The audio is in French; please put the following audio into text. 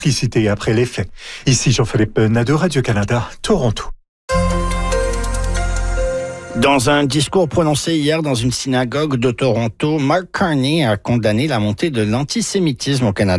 Publicité après les faits. Ici Jean-Philippe Nadeau, Radio-Canada, Toronto. Dans un discours prononcé hier dans une synagogue de Toronto, Mark Carney a condamné la montée de l'antisémitisme au Canada.